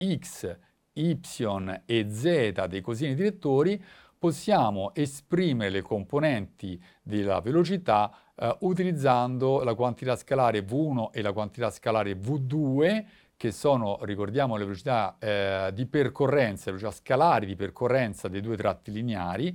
x, y e z dei cosini direttori, possiamo esprimere le componenti della velocità utilizzando la quantità scalare V1 e la quantità scalare V2, che sono, ricordiamo, le velocità di percorrenza, le velocità scalari di percorrenza dei due tratti lineari,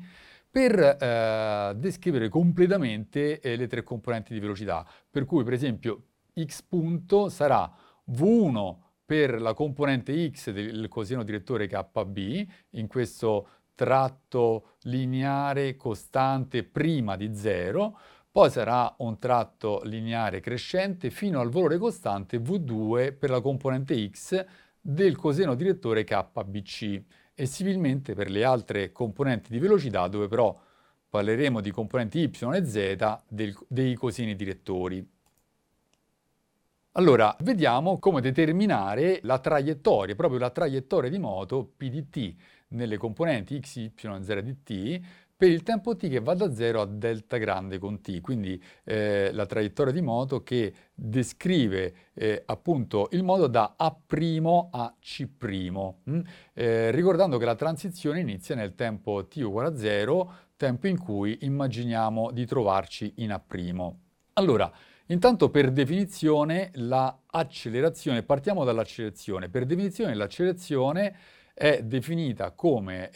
per descrivere completamente le tre componenti di velocità. Per cui, per esempio, x punto sarà V1 per la componente x del coseno direttore KB, in questo tratto lineare costante prima di 0, poi sarà un tratto lineare crescente fino al valore costante V2 per la componente x del coseno direttore KBC, e similmente per le altre componenti di velocità, dove però parleremo di componenti y e z dei cosini direttori. Allora, vediamo come determinare la traiettoria, proprio la traiettoria di moto P di t nelle componenti x, y e z di t per il tempo t che va da 0 a delta grande con t, quindi la traiettoria di moto che descrive appunto il modo da A' a C', ricordando che la transizione inizia nel tempo t uguale a 0, tempo in cui immaginiamo di trovarci in A'. Allora, intanto per definizione l'accelerazione, partiamo dall'accelerazione. Per definizione l'accelerazione è definita come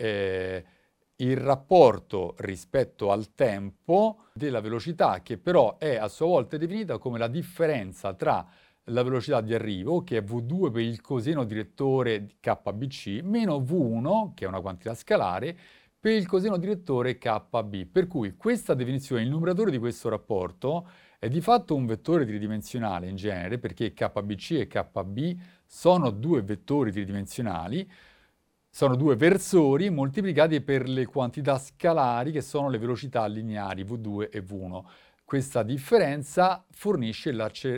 il rapporto rispetto al tempo della velocità, che però è a sua volta definita come la differenza tra la velocità di arrivo, che è V2 per il coseno direttore di KBC, meno V1, che è una quantità scalare, per il coseno direttore KB. Per cui questa definizione, il numeratore di questo rapporto, è di fatto un vettore tridimensionale in genere, perché KBC e KB sono due vettori tridimensionali, sono due versori moltiplicati per le quantità scalari che sono le velocità lineari V2 e V1. Questa differenza fornisce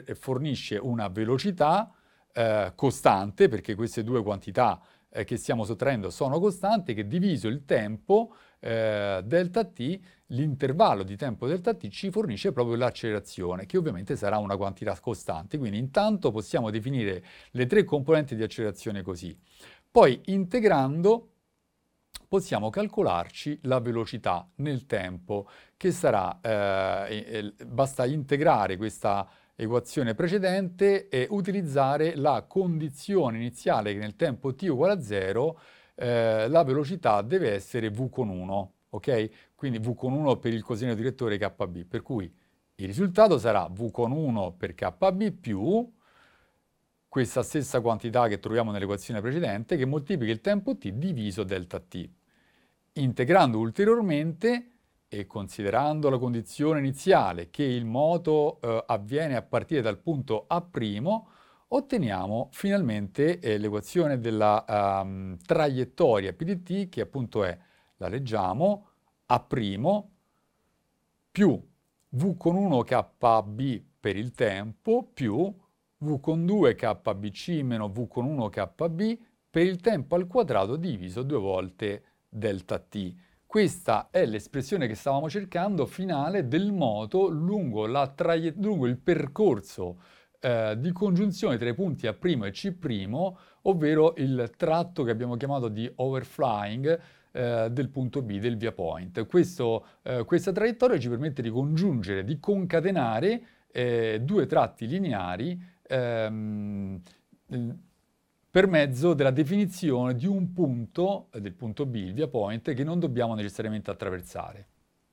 una velocità costante, perché queste due quantità che stiamo sottraendo sono costanti, che diviso il tempo delta t, l'intervallo di tempo delta t ci fornisce proprio l'accelerazione, che ovviamente sarà una quantità costante. Quindi intanto possiamo definire le tre componenti di accelerazione così. Poi integrando possiamo calcolarci la velocità nel tempo, che sarà, basta integrare questa equazione precedente e utilizzare la condizione iniziale che nel tempo t uguale a 0 la velocità deve essere v con 1, ok? Quindi v con 1 per il coseno direttore KB, per cui il risultato sarà v con 1 per KB più questa stessa quantità che troviamo nell'equazione precedente, che moltiplica il tempo t diviso delta t. Integrando ulteriormente e considerando la condizione iniziale che il moto avviene a partire dal punto A', otteniamo finalmente l'equazione della traiettoria P di t, che appunto è, la leggiamo, A' più V con 1 KB per il tempo più V con 2 KBC meno V con 1 KB per il tempo al quadrato diviso 2 volte delta t. Questa è l'espressione che stavamo cercando finale del moto lungo il percorso di congiunzione tra i punti A' e C', ovvero il tratto che abbiamo chiamato di overflying del punto B, del via point. Questa traiettoria ci permette di congiungere, di concatenare due tratti lineari per mezzo della definizione di un punto, del punto B, il via point, che non dobbiamo necessariamente attraversare.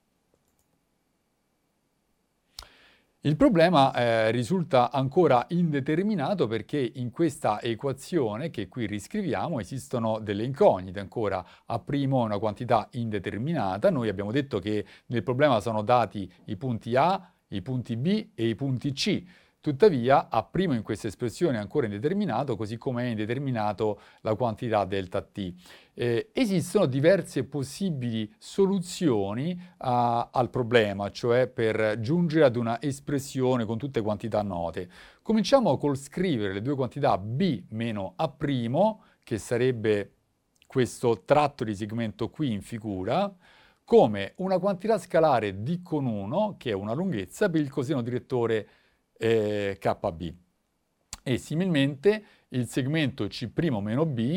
Il problema risulta ancora indeterminato perché in questa equazione che qui riscriviamo esistono delle incognite ancora. A' è una quantità indeterminata, noi abbiamo detto che nel problema sono dati i punti A, i punti B e i punti C. Tuttavia, A' in questa espressione è ancora indeterminato, così come è indeterminato la quantità delta t. Esistono diverse possibili soluzioni al problema, cioè per giungere ad una espressione con tutte quantità note. Cominciamo col scrivere le due quantità B meno A', che sarebbe questo tratto di segmento qui in figura, come una quantità scalare d con 1, che è una lunghezza, per il coseno direttore KB. E similmente il segmento C' meno B